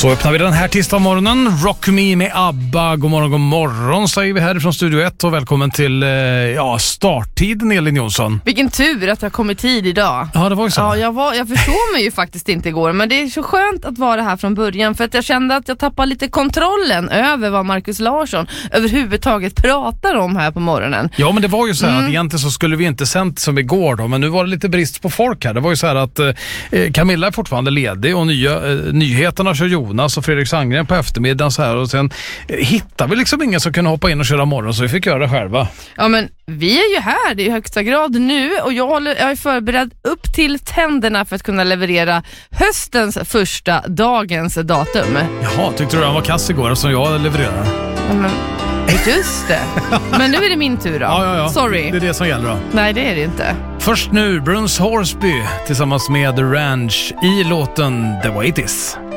Så öppnar vi den här tisdagsmorgonen. Rock Me med ABBA. God morgon säger vi härifrån Studio 1 och välkommen till starttiden, Elin Jonsson. Vilken tur att jag kom i tid idag. Ja, det var ju så. Ja, jag förstår mig ju faktiskt inte igår, men det är så skönt att vara här från början för att jag kände att jag tappade lite kontrollen över vad Marcus Larsson överhuvudtaget pratar om här på morgonen. Ja, men det var ju så här att egentligen så skulle vi inte sänt som igår då, men nu var det lite brist på folk här. Det var ju så här att Camilla är fortfarande ledig och nyheterna kör Jonas och Fredrik Sandgren på eftermiddagen så här, och sen hittar vi liksom ingen som kunde hoppa in och köra morgon, så vi fick göra det själva. Ja, men vi är ju här i högsta grad nu och jag är förberedd upp till tänderna för att kunna leverera höstens första dagens datum. Jaha, tyckte du han var kass igår som jag levererar? Ja, men just det. Men nu är det min tur då. Ja. Sorry. Det är det som gäller då. Nej, det är det inte. Först nu Bruce Horsby tillsammans med The Ranch i låten The Way It Is.